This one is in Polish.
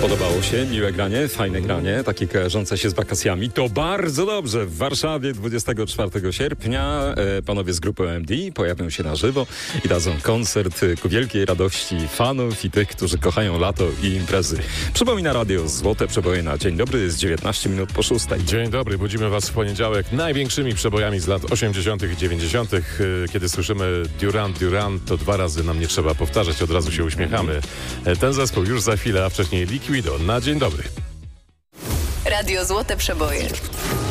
Podobało się, miłe granie, fajne granie, takie kojarzące się z wakacjami. To bardzo dobrze. W Warszawie 24 sierpnia panowie z grupy OMD pojawią się na żywo i dadzą koncert ku wielkiej radości fanów i tych, którzy kochają lato i imprezy. Przypomina radio Złote Przeboje na dzień dobry, jest 19 minut po 6. Dzień dobry, budzimy was w poniedziałek największymi przebojami z lat 80. i 90. Kiedy słyszymy Duran Duran, to dwa razy nam nie trzeba powtarzać, od razu się uśmiechamy. Ten zespół już za chwilę, a wcześniej Liquido na dzień dobry. Radio Złote Przeboje.